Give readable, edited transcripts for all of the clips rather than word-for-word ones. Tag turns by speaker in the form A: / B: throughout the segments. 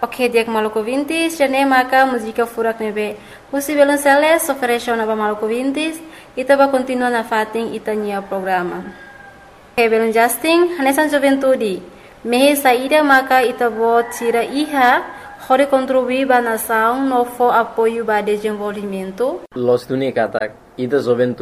A: Ok, dia Maluku Vintis, jane maka música furak nebe. Husi Belonceles ofereceu na Maluku Vintis, ita ba continua na fating itanya programa. Ok, Belon Justin, hanesan juventude. Mehe saída maka ita bo tira iha, hore contribuir ba nação no for apoio ba desenvolvimento.
B: Los tuni katak, ita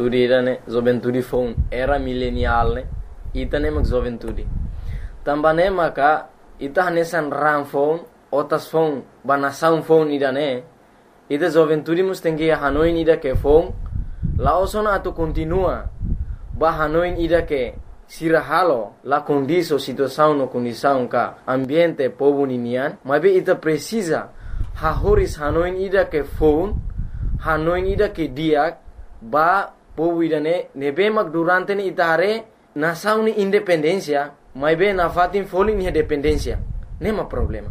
B: juventude phone era millennial ne, ita ne mak juventude. Tambane maka ita hanesan ram phone, otas phone ba nação phone ida ne, ita juventude mus tengi Hanoi ida ke phone, laosona atu continua ba Hanoi ida ke sirahalo la condição situação no condição ka ambiente povo ninian, mas ita precisa hahoris Hanoi ida ke phone, Hanoi ida ke diak ba povo ida ne nebe mak durante ni ita hare nação ni independência, mas na fatin foling ni dependência, nema problema.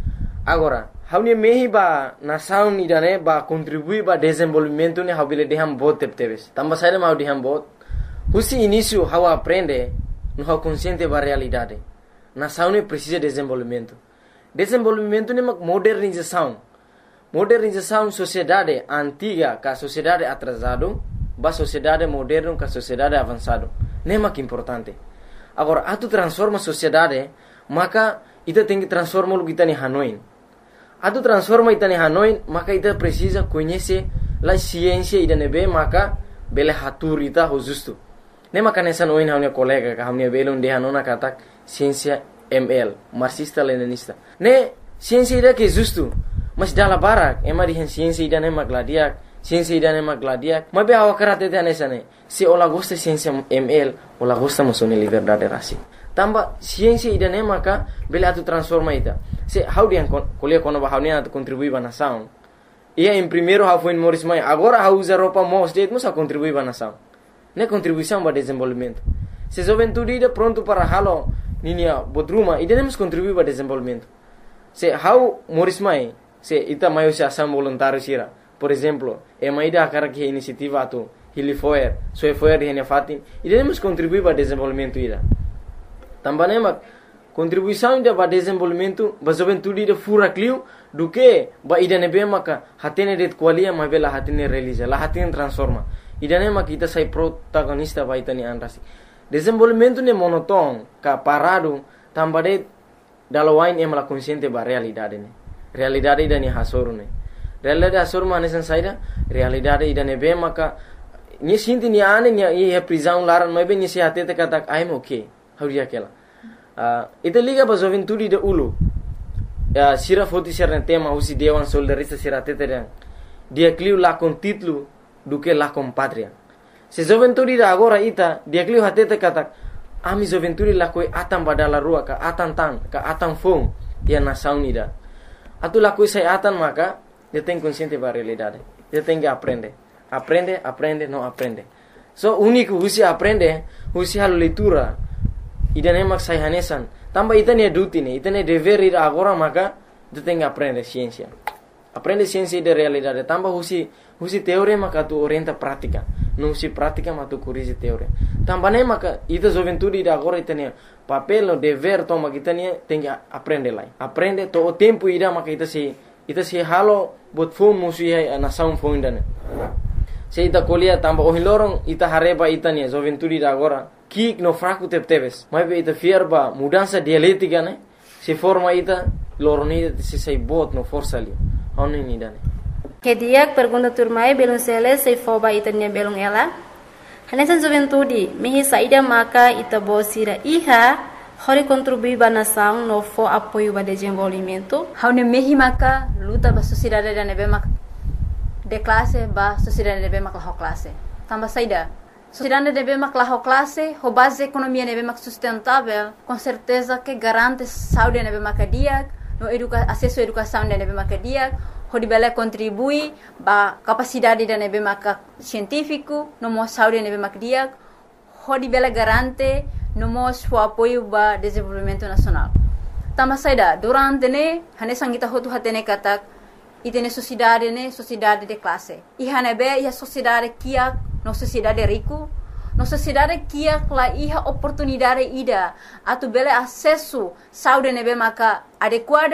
B: Agora, haune mehi ba nação ida ne ba contribuir ba desenvolvimento ne habile deham bot tepteves. Tamba saída mau deham bot. Husi início how aprende, no how consciente ba realidade. Nação ne precisa de desenvolvimento. Desenvolvimento ne mak modernização. Modernização sociedade antiga ka sociedade atrasado, ba sociedade moderno ka sociedade avançado. Ne mak importante. Agora, atu transforma sociedade, maka ita tem que transformar o kita ni Hanoi. Atu transforma ita ni Hanoi, maka ita precisa conhecer la ciência ida nebe, maka bele hatur ita ho justo. Ne maka nessa noin haunia colega ka haunia belon de hanona katak ciência ML, marxista leninista. Ne ciência ida que justo, mas dala barak, ema di ciência ida ne magladiak, ciência ida ne magladiak. Mas be awakarate te nessa ne. Se ola gosta ciência ML, ola gosta mosone liberdade rasi. Tamba ciência ida ne maka bele atu transforma ita. Se how dia kuliah kono ba haunia atu contribui ba nação. Ia em primeiro how foi em Morris Mai, agora how usa roupa mos de musa contribui ba nação. Ne contribuição ba desenvolvimento. Se juventude ida pronto para halo ninia bodruma, ida nemos contribui ba desenvolvimento. Se how Morris Mai, se ita maio se ação voluntário sira. Por exemplo, e maida akara que iniciativa atu Hilifoer, Soefoer de Fatin, ida nemos contribui ba desenvolvimento ida. Também mak contribuição ida ba desenvolvimento ba juventude ida fura clio do que ba ida nebe maka hatene det qualia ma bela hatene realiza la hatene transforma ida ne mak ita sai protagonista ba itani anrasi desenvolvimento ne monoton ka parado tambade dalawain em la consciente ba realidade ne realidade ida ni hasoru ne realidade hasoru ma nesan saida realidade ida nebe maka ni sinti ni ane ni e prisão laran ma be ni se hatete katak I'm okay hauria kela ita liga ba juventude de ulu sira foti sira tema usi dewan soldarista sira teteren dia clio la con título do que la con patria se juventude da agora ita dia clio hatete katak ami juventude la koi atam badala rua ka atam fong dia nação nida atu la koi sai atan maka dia tem consciente ba realidade dia tem que aprende não aprende so único usi aprende usi halo leitura ida nemak sai hanesan tamba ita ne duty ne ita ne dever ida agora maka tu tem que aprender ciência de realidade tamba husi teoria maka tu orienta prática não husi prática mas tu corrige teoria tamba ne maka ita juventude ida agora ita ne papel no dever toma kita ne tem que aprender lá aprende to o tempo ida maka ita se halo bot phone musi hai nação phone dane se ita colia tamba o hilorong ita hareba ita ne juventude ida agora kik no fraco tepteves mas ita fierba mudança dialética né se forma ita loroni se sai bot no força ali oni ni dane
A: Que dia pergunta turmai belum sele se foba ita nya belum ela hanesan juventude mehi saída maka ita bosira iha hori contribuir ba nação no for apoio ba desenvolvimento haune mehi maka luta ba sociedade da nebe mak de classe ba sociedade nebe mak la classe tamba saída sociedade nebe mak la classe ho base economia nebe mak sustentável com certeza que garante saúde nebe mak dia no acesso à educação nebe mak dia ho dibele contribui ba capacidade da nebe mak científico no mo saúde nebe mak dia ho dibele garante no mo o apoio ba desenvolvimento nacional tamba saída durante ne hanesang kita hotu hatene katak itene sociedade de classe ihanebe ia sociedade kia no sociedade rico no sociedade kia la iha oportunidade ida atu bele acesso saúde nebe maka adequada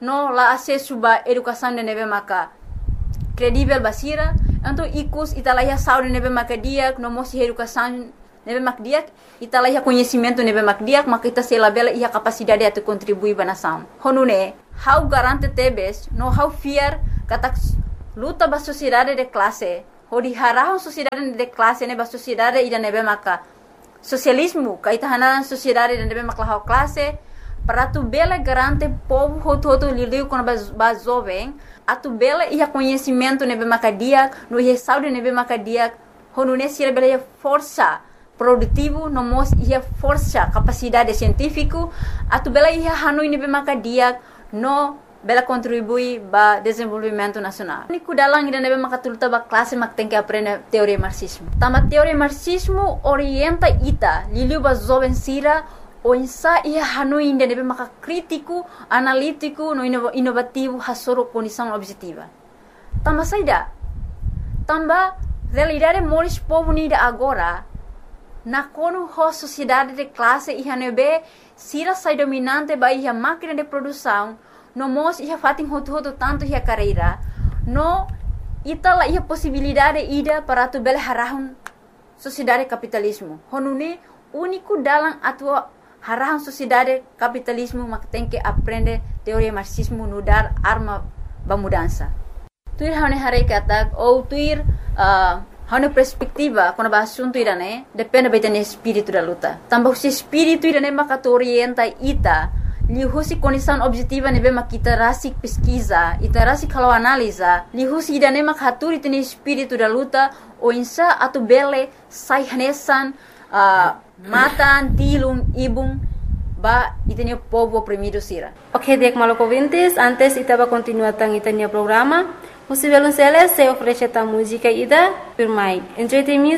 C: no la acesso ba educação de nebe maka credível basira, então icus italaya saúde nebe maka diak, no mosi educação nebe mak diak, italaya conhecimento nebe mak diak, maka ita se labela ia capacidade de contribuir ba nação. Honune, how garante tebes, no how fear katak luta ba sociedade de classe, hodi harahon sociedade de classe nebe sociedade ida nebe maka socialismo, kaita hanaran sociedade de nebe maka classe, para tu bela garante povo hoto liliu quando ba jovem, a tu bela ia conhecimento nebe maka diak, no ia saúde nebe maka diak, honune sira bela ia força produtivo, no mos ia força capacidade científico, a tu bela ia hanui nebe maka diak, no bela contribui ba desenvolvimento nacional. Niku dalang ida nebe maka tuluta ba classe mak tem que aprender teoria marxismo. Tama teoria marxismo orienta ita liliu ba jovem sira o insa ia hanui ida nebe maka crítico, analítico, no inovativo hasoro condição objetiva. Tama saida. Tamba realidade moris povo nida agora na kono ho sociedade de classe ia nebe sira sai dominante ba ia máquina de produção no mos ia fatin hoto tanto ia carreira no itala ia possibilidade ida para tu bela harahun sociedade capitalismo honune único dalam atua harahun sociedade capitalismo mak tem que aprender teoria marxismo no dar arma ba mudança tuir hane hare katak ou tuir hane perspectiva quando ba assunto irane depende betane espírito da luta tambah se espírito irane maka orienta ita lihusi condição objetiva nebe makita rasik pesquisa ita rasik kalau analisa lihusi idane mak haturi tene espírito da luta o insa atu bele sai hanesan matan tilum ibung ba itene povo oprimido sira.
A: Ok, dek maloko ouvintes, antes itaba continuar tang itania programa. Os violoncelos se oferecem a música ida por mai. Enjoy the music.